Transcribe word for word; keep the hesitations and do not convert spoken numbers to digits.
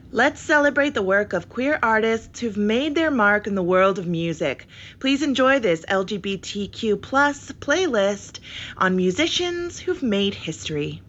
Let's celebrate the work of queer artists who've made their mark in the world of music. Please enjoy this L G B T Q plus playlist on musicians who've made history.